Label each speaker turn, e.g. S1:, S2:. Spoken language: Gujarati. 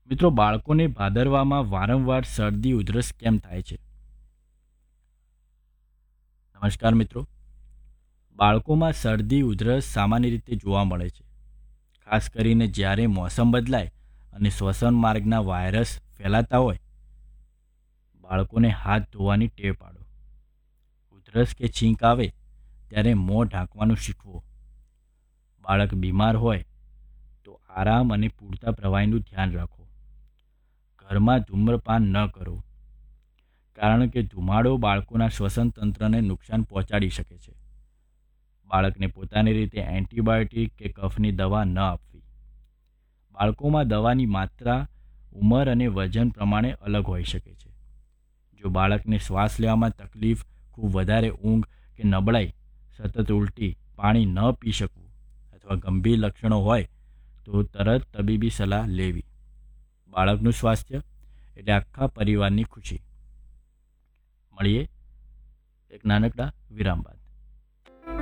S1: મિત્રો, બાળકોને ભાદરવામાં વારંવાર શરદી ઉધરસ કેમ થાય છે? નમસ્કાર મિત્રો. બાળકોમાં શરદી ઉધરસ સામાન્ય રીતે જોવા મળે છે, ખાસ કરીને જ્યારે મોસમ બદલાય અને શ્વસન માર્ગના વાયરસ ફેલાતા હોય. બાળકોને હાથ ધોવાની ટેવ પાડો. ઉધરસ કે છીંક આવે ત્યારે મોં ઢાંકવાનું શીખવો. બાળક બીમાર હોય તો આરામ અને પૂરતા પ્રવાહીનું ધ્યાન રાખો. ઘરમાં ધૂમ્રપાન ન કરો, કારણ કે ધુમાડો બાળકોના શ્વસન તંત્રને નુકસાન પહોંચાડી શકે છે. બાળકને પોતાની રીતે એન્ટીબાયોટિક કે કફની દવા ન આપવી. બાળકોમાં દવાની માત્રા ઉંમર અને વજન પ્રમાણે અલગ હોઈ શકે છે. જો બાળકને શ્વાસ લેવામાં તકલીફ, ખૂબ વધારે ઊંઘ કે નબળાઈ, સતત ઉલટી, પાણી ન પી શકવું અથવા ગંભીર લક્ષણો હોય તો તરત તબીબી સલાહ લેવી. બાળકનું સ્વાસ્થ્ય એટલે આખા પરિવારની ખુશી. મળીએ એક નાનકડા વિરામ બાદ.